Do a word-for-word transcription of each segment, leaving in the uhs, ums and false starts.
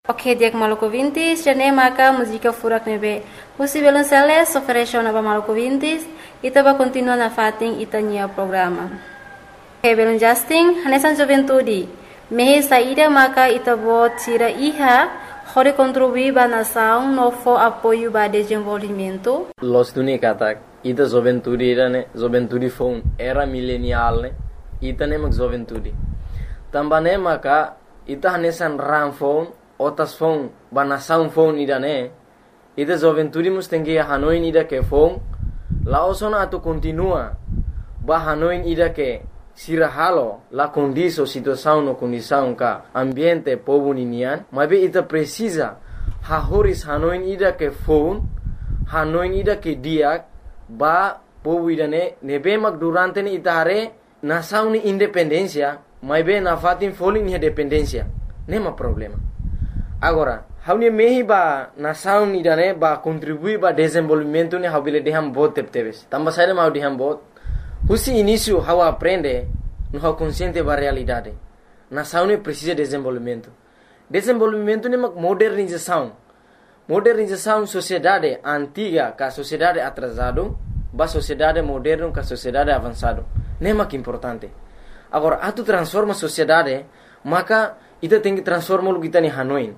Ok, dia ke Maluku Vintis, jane maka música furak nebe. Usi belonceles ofereceu na Maluku Vintis, ita ba continua na fating ita nia programa. Ok, belon Justin, hanesan juventude. Mehe saída maka ita bo tira iha, hore contribuir ba nação no fo apoio ba desenvolvimento. Los tuni katak, ita juventude ira ne, juventude phone era milenial ne, ita ne mak juventude. Tambane maka ita hanesan ram phone otas phone bana sound phone ida ne ida juventude mus tengi hanoin ida ke phone la osona atu continua ba hanoin ida ke sira halo la condiso situação no condição ka ambiente povo ninian mabe ita precisa ha horis hanoin ida ke phone hanoin ida ke dia ba povo ida ne nebe mak durante ni itare nação ni independencia mabe na fatin falling ni dependencia nema problema. Agora, haunia mehi ba nação ni dane ba contribui ba desenvolvimento ni habile deham bot tepteves. Tamba saída mau deham bot. Husi início hau aprende no hau consciente ba realidade. Nação ni precisa desenvolvimento. Desenvolvimento ni mak modernização. Modernização sociedade antiga ka sociedade atrasado ba sociedade moderno ka sociedade avançado. Nema que importante. Agora, atu transforma sociedade, maka ita tem que transformar o que está em Hanoi.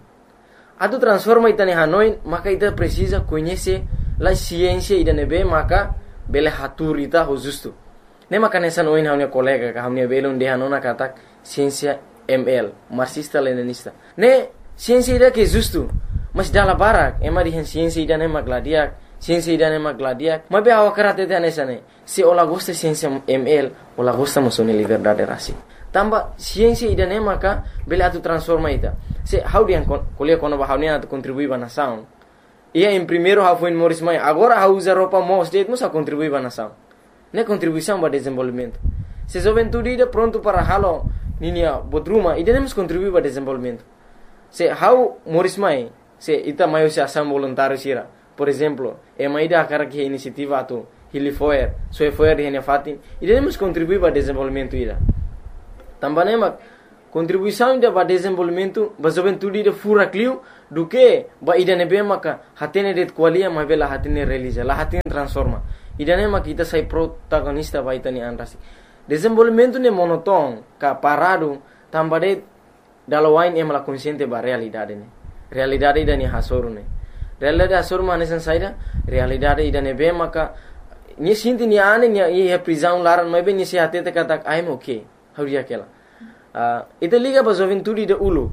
Atu transforma ita em Hanoi, maka ita precisa conhecer a ciência ida nebe, maka bele hatur ita ho justo. Ne maka nessa noin haunia colega ka haunia bele unde hanona katak ciência M L, marxista leninista. Ne ciência ida que justo, mas dala barak, ema di ciência ida ne magladiak, ciência ida ne magladiak. Mabe awa karate te nessa ne. Se ola gosta ciência M L, ola gosta musone liberdade rasi. Tamba ciência ida ne maka bele atu transforma ita. Se how dia kuliah kono ba haunia atu contribui ba nação. Ia em primeiro how foi Morris Mai, agora how usa roupa mo state musa contribui ba nação. Ne contribuição ba desenvolvimento. Se juventude ida pronto para halo ninia bodruma, ida nemos contribui ba desenvolvimento. Se how Morris Mai, se ita maio se ação voluntário sira. Por exemplo, e mai da cara que iniciativa atu Hili Foer, Soe Foer di hene fatin, ida nemos contribui ba desenvolvimento ida. Também mak contribuição ida ba desenvolvimento ba juventude ida fura clio do que ba ida nebe maka hatene det qualia ma bela hatene realiza la hatene transforma ida ne mak kita sai protagonista ba itani anrasi desenvolvimento ne monoton ka parado tambade dalawain em la consciente ba realidade ne realidade ida ni hasoru ne realidade hasoru manesan saida realidade ida nebe maka ni sinti ni ane ni e prisão laran ma be ni se hatete katak I'm okay hauria kela uh, ita liga ba juventude de ulu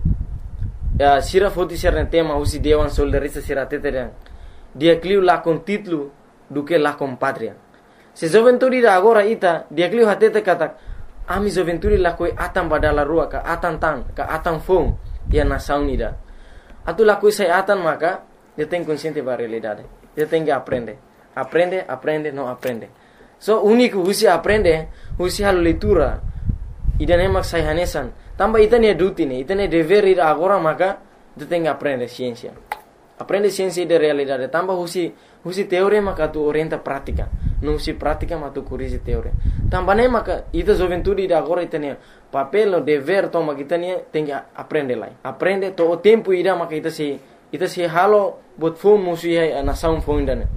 uh, sira foti serne tema usi dewan soldarista sira teteren dia cliu la con titlu do que la com patria se juventude da agora ita dia cliu hatete katak ami juventude la koi atam badala rua ka atan tan ka atan fong dia nação nida atu la koi sai atan maka dia tem consciente ba realidade dia tem que aprender aprende aprende não aprende so único usi aprende usi halo leitura ida nemak sai hanesan tamba ita ne duty ne ita ne dever ida agora maka tu tem que aprender ciência aprende ciência de realidade tamba husi husi teoria maka tu orienta prática não se prática mas tu corrige teoria tamba ne maka ita juventude ida agora ita ne papel no dever toma kita ne tem que aprender lá aprende to o tempo ida maka ita se ita se halo bot phone musi hai nação phone dane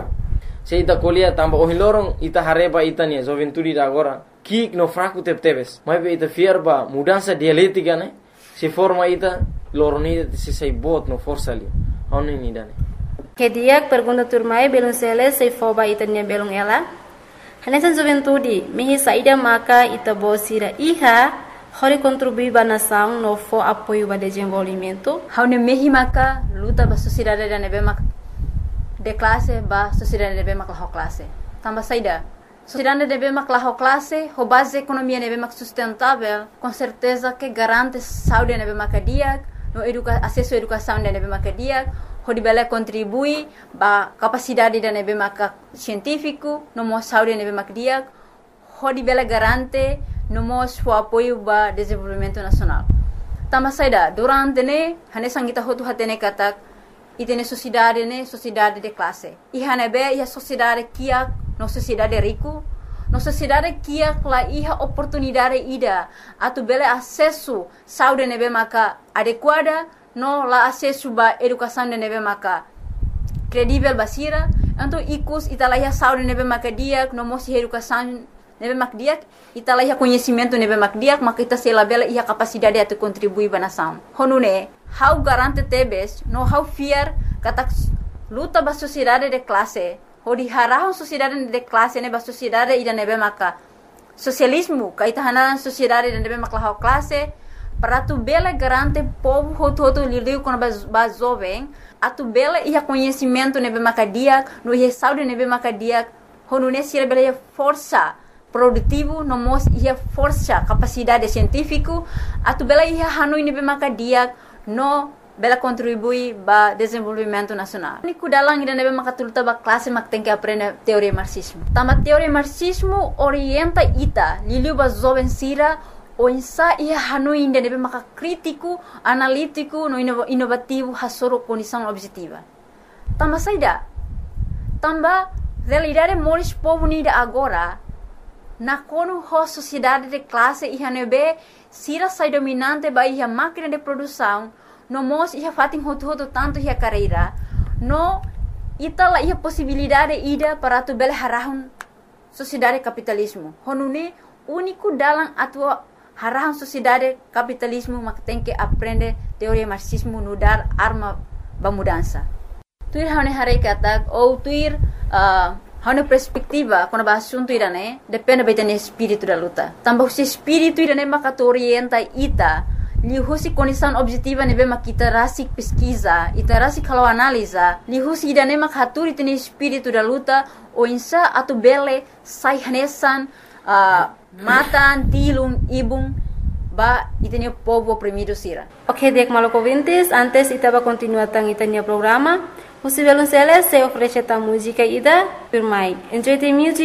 se ita colia tamba o hilorong ita hareba ita ne juventude ida agora kik no fraco tepteves mas be ita fierba mudança dialética né se forma ita loroni se sai bot no força ali oni ni dane Que dia pergunta turmai belum sele se foba ita nia belum ela hanesan juventude mehi saída maka ita bosira iha hori contribui ba nação no fo apoio ba desenvolvimento haune mehi maka luta ba sociedade da nebe maka de classe ba sociedade nebe maka ho classe tamba saída sociedade nebe maka ho classe ho base economia nebe maka sustentável com certeza que garante saúde nebe maka dia no educa acesso à educação nebe maka dia ho dibela contribui ba capacidade da nebe maka científico no mo saúde nebe maka dia ho dibela garante no mo o apoio ba desenvolvimento nacional tamba saída durante ne hane sangita ho tu hatene katak itene sociedade ne sociedade de classe e hanebe ia sociedade kia no sociedade rico no sociedade kia la iha oportunidade ida atu bele acesso saúde nebe maka adequada no la acesso ba educação de nebe maka credível basira, então icus italaiha saúde nebe maka dia, no mosi educação nebe maka dia, italaiha conhecimento nebe maka dia, maka ita sela bela ia capacidade de contribuir ba nação. Honune, how garante tebes, no how fear kata luta ba sociedade de classe, hodi harahon sociedade de classe ne ba sociedade ida nebe maka socialismo, kaita hanaran sociedade de nebe maka how classe, para tu bela garante povo hoto hoto lidiu com ba jovem, a tu bela ia conhecimento nebe maka dia, no ia saúde nebe maka dia, honune sira bela ia força produtivo, no mos ia força capacidade científico, a tu bela ia hanui nebe maka dia, no bela contribui ba desenvolvimento nacional. Niku dalang ida nebe maka tulta ba classe mak tem que aprender teoria marxismo. Tama teoria marxismo orienta ita liliu ba jovem sira o insa ia hanui ida nebe maka crítico, analítico, no inovativo hasoro condição objetiva. Tama saida. Tamba realidade moris povo nida agora na kono ho sociedade de classe ia nebe sira sai dominante ba ia máquina de produção no mos ia fatin hotu hotu tanto ia carreira no ita la ia possibilidade ida para tu bel harahun sociedade capitalismo honune único dalam atua harahun sociedade capitalismo mak tem que aprender teoria marxismo no dar arma ba mudança tuir hane hare kata ou tuir uh, hane perspectiva quando ba assunto irane depende betene espírito da luta tambah se espírito irane maka orienta ita lihusi condição objetiva nebe makita rasik pesquisa ita rasik kalau analisa lihusi idane mak haturi tene espírito da luta o insa atu bele sai hanesan uh, matan tilum ibum ba itene povo oprimido sira. Ok, dek maloko vintes, antes itaba continua tang itania programa. Você vê se oferece a música ida, por mai. Enjoy the music.